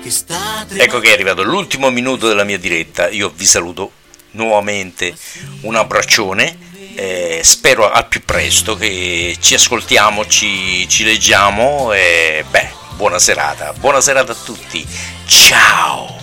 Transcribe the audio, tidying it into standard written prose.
Ecco che è arrivato l'ultimo minuto della mia diretta. Io vi saluto nuovamente, un abbraccione, spero al più presto che ci ascoltiamo, ci leggiamo e buona serata a tutti, ciao.